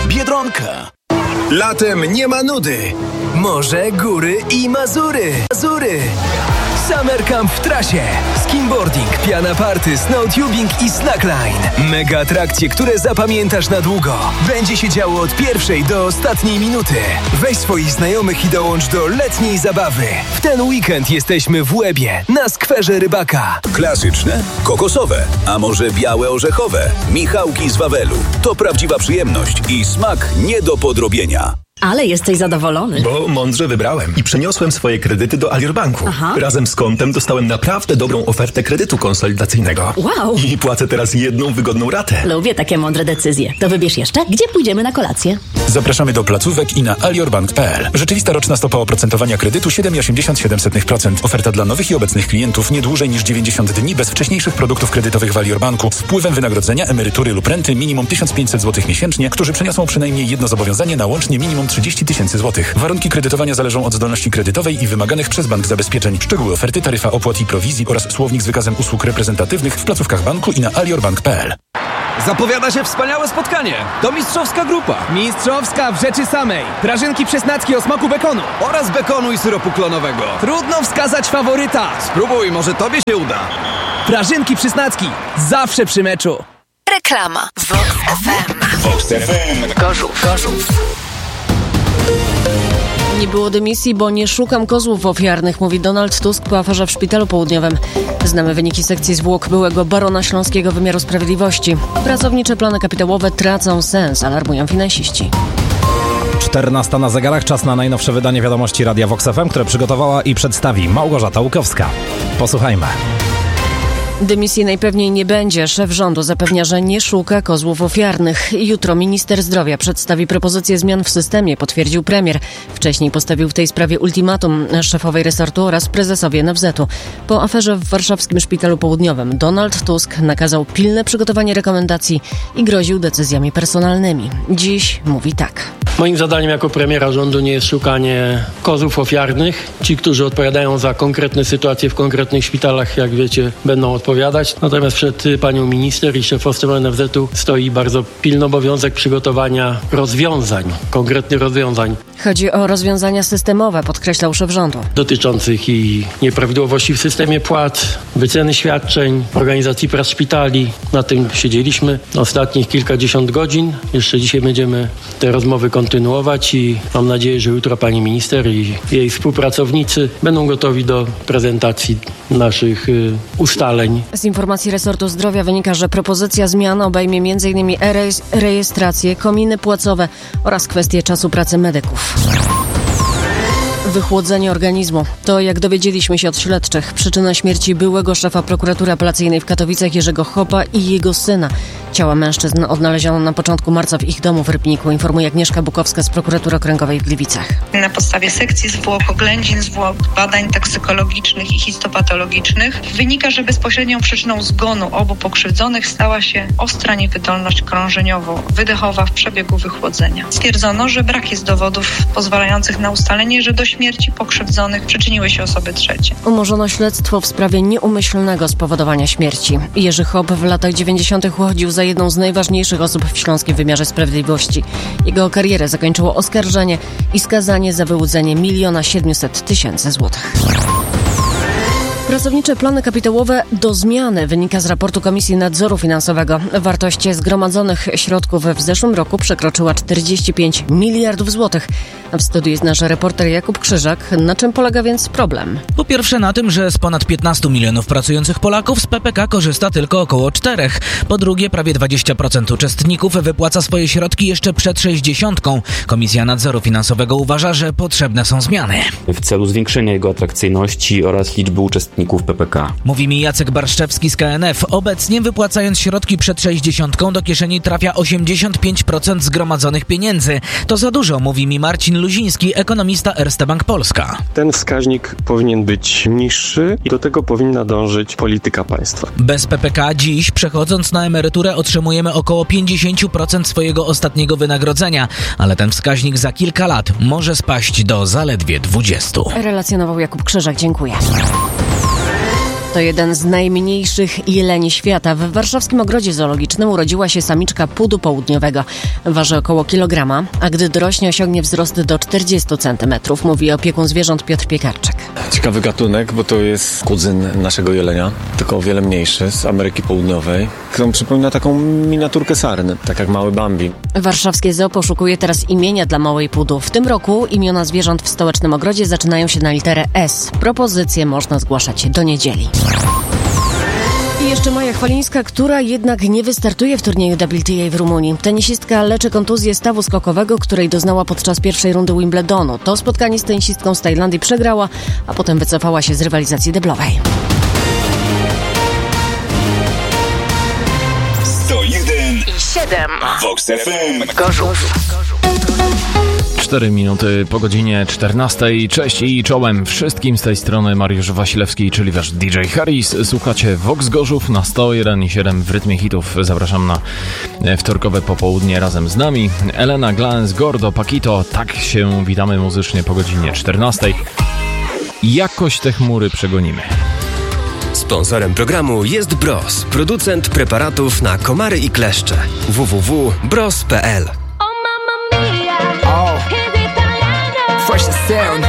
Biedronka. Latem nie ma nudy. Morze, góry i Mazury. Summer Camp w trasie. Skimboarding, piana party, snowtubing i slackline. Mega atrakcje, które zapamiętasz na długo. Będzie się działo od pierwszej do ostatniej minuty. Weź swoich znajomych i dołącz do letniej zabawy. W ten weekend jesteśmy w Łebie, na skwerze Rybaka. Klasyczne, kokosowe, a może białe orzechowe. Michałki z Wawelu. To prawdziwa przyjemność i smak nie do podrobienia. Ale jesteś zadowolony. Bo mądrze wybrałem i przeniosłem swoje kredyty do Alior Banku. Aha. Razem z kontem dostałem naprawdę dobrą ofertę kredytu konsolidacyjnego. Wow. I płacę teraz jedną wygodną ratę. Lubię takie mądre decyzje. To wybierz jeszcze, gdzie pójdziemy na kolację. Zapraszamy do placówek i na aliorbank.pl. Rzeczywista roczna stopa oprocentowania kredytu 7,87%. Oferta dla nowych i obecnych klientów nie dłużej niż 90 dni bez wcześniejszych produktów kredytowych w Alior Banku z wpływem wynagrodzenia, emerytury lub renty minimum 1500 zł miesięcznie, którzy przeniosą przynajmniej jedno zobowiązanie na łącznie minimum 30 000 złotych. Warunki kredytowania zależą od zdolności kredytowej i wymaganych przez bank zabezpieczeń. Szczegóły oferty, taryfa opłat i prowizji oraz słownik z wykazem usług reprezentatywnych w placówkach banku i na aliorbank.pl. Zapowiada się wspaniałe spotkanie. To mistrzowska grupa. Mistrzowska w rzeczy samej. Prażynki przesnackie o smaku bekonu. Oraz bekonu i syropu klonowego. Trudno wskazać faworyta. Spróbuj, może tobie się uda. Prażynki przysnacki. Zawsze przy meczu. Reklama. Vox FM. Vox FM. Gorzów. Nie było dymisji, bo nie szukam kozłów ofiarnych, mówi Donald Tusk po aferze w Szpitalu Południowym. Znamy wyniki sekcji zwłok byłego barona śląskiego wymiaru sprawiedliwości. Pracownicze plany kapitałowe tracą sens, alarmują finansiści. 14 na zegarach, czas na najnowsze wydanie wiadomości Radia Vox FM, które przygotowała i przedstawi Małgorzata Łukowska. Posłuchajmy. Dymisji najpewniej nie będzie. Szef rządu zapewnia, że nie szuka kozłów ofiarnych. Jutro minister zdrowia przedstawi propozycje zmian w systemie, potwierdził premier. Wcześniej postawił w tej sprawie ultimatum szefowej resortu oraz prezesowi NFZ-u. Po aferze w warszawskim Szpitalu Południowym Donald Tusk nakazał pilne przygotowanie rekomendacji i groził decyzjami personalnymi. Dziś mówi tak. Moim zadaniem jako premiera rządu nie jest szukanie kozłów ofiarnych. Ci, którzy odpowiadają za konkretne sytuacje w konkretnych szpitalach, jak wiecie, będą odpowiadać. Natomiast przed panią minister i szefostwem NFZ-u stoi bardzo pilny obowiązek przygotowania rozwiązań, konkretnych rozwiązań. Chodzi o rozwiązania systemowe, podkreślał szef rządu. Dotyczących i nieprawidłowości w systemie płac, wyceny świadczeń, organizacji prac szpitali. Na tym siedzieliśmy ostatnich kilkadziesiąt godzin. Jeszcze dzisiaj będziemy te rozmowy kontynuować i mam nadzieję, że jutro pani minister i jej współpracownicy będą gotowi do prezentacji naszych ustaleń. Z informacji resortu zdrowia wynika, że propozycja zmian obejmie m.in. rejestrację, kominy płacowe oraz kwestie czasu pracy medyków. Wychłodzenie organizmu. To, jak dowiedzieliśmy się od śledczych, przyczyna śmierci byłego szefa prokuratury apelacyjnej w Katowicach Jerzego Chopa i jego syna. Ciała mężczyzn odnaleziono na początku marca w ich domu w Rybniku, informuje Agnieszka Bukowska z Prokuratury Okręgowej w Gliwicach. Na podstawie sekcji zwłok, oględzin zwłok, badań toksykologicznych i histopatologicznych wynika, że bezpośrednią przyczyną zgonu obu pokrzywdzonych stała się ostra niewydolność krążeniowo-wydechowa w przebiegu wychłodzenia. Stwierdzono, że brak jest dowodów pozwalających na ustalenie, że do śmierci pokrzywdzonych przyczyniły się osoby trzecie. Umorzono śledztwo w sprawie nieumyślnego spowodowania śmierci. Jerzy Chop w latach 90. uchodził za jedną z najważniejszych osób w śląskim wymiarze sprawiedliwości. Jego karierę zakończyło oskarżenie i skazanie za wyłudzenie 1 700 000 złotych. Pracownicze plany kapitałowe do zmiany wynika z raportu Komisji Nadzoru Finansowego. Wartość zgromadzonych środków w zeszłym roku przekroczyła 45 miliardów złotych. W studiu jest nasz reporter Jakub Krzyżak. Na czym polega więc problem? Po pierwsze na tym, że z ponad 15 milionów pracujących Polaków z PPK korzysta tylko około 4. Po drugie, prawie 20% uczestników wypłaca swoje środki jeszcze przed 60. Komisja Nadzoru Finansowego uważa, że potrzebne są zmiany. W celu zwiększenia jego atrakcyjności oraz liczby uczestników PPK. Mówi mi Jacek Barszczewski z KNF. Obecnie wypłacając środki przed 60 do kieszeni trafia 85% zgromadzonych pieniędzy. To za dużo, mówi mi Marcin Luziński, ekonomista Erste Bank Polska. Ten wskaźnik powinien być niższy i do tego powinna dążyć polityka państwa. Bez PPK dziś, przechodząc na emeryturę, otrzymujemy około 50% swojego ostatniego wynagrodzenia, ale ten wskaźnik za kilka lat może spaść do zaledwie 20%. Relacjonował Jakub Krzyżak, dziękuję. To jeden z najmniejszych jeleni świata. W warszawskim ogrodzie zoologicznym urodziła się samiczka pudu południowego. Waży około kilograma, a gdy dorośnie, osiągnie wzrost do 40 cm, mówi opiekun zwierząt Piotr Piekarczyk. Ciekawy gatunek, bo to jest kuzyn naszego jelenia, tylko o wiele mniejszy, z Ameryki Południowej. On przypomina taką miniaturkę sarny, tak jak mały Bambi. Warszawskie zoo poszukuje teraz imienia dla małej pudu. W tym roku imiona zwierząt w stołecznym ogrodzie zaczynają się na literę S. Propozycje można zgłaszać do niedzieli. I jeszcze Maja Chwalińska, która jednak nie wystartuje w turnieju WTA w Rumunii. Tenisistka leczy kontuzję stawu skokowego, której doznała podczas pierwszej rundy Wimbledonu. To spotkanie z tenisistką z Tajlandii przegrała, a potem wycofała się z rywalizacji deblowej. 101,7 Vox FM Gorzów. 4 minuty po godzinie 14. Cześć i czołem wszystkim, z tej strony Mariusz Wasilewski, czyli wasz DJ Harris. Słuchacie Vox Gorzów na 101,7 w rytmie hitów. Zapraszam na wtorkowe popołudnie razem z nami. Elena Glans, Gordo, Paquito. Tak się witamy muzycznie po godzinie 14. Jakoś te chmury przegonimy. Sponsorem programu jest Bros, producent preparatów na komary i kleszcze. www.bros.pl. Fresh sound.